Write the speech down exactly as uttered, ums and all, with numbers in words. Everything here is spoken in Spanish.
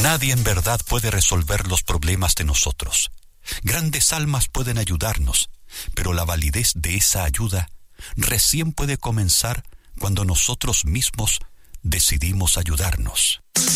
Nadie en verdad puede resolver los problemas de nosotros. Grandes almas pueden ayudarnos, pero la validez de esa ayuda recién puede comenzar cuando nosotros mismos decidimos ayudarnos.